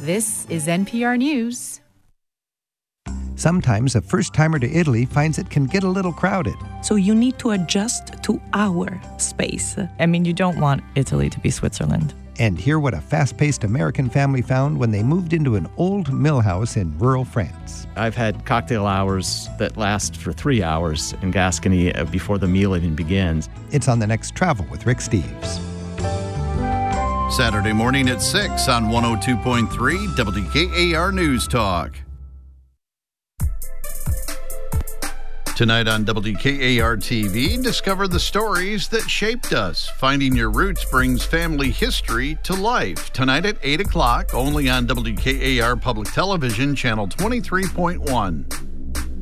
This is NPR News. Sometimes a first-timer to Italy finds it can get a little crowded. So you need to adjust to our space. I mean, you don't want Italy to be Switzerland. And hear what a fast-paced American family found when they moved into an old mill house in rural France. I've had cocktail hours that last for 3 hours in Gascony before the meal even begins. It's on the next Travel with Rick Steves. Saturday morning at 6 on 102.3 WKAR News Talk. Tonight on WKAR TV, discover the stories that shaped us. Finding Your Roots brings family history to life. Tonight at 8 o'clock, only on WKAR Public Television, Channel 23.1.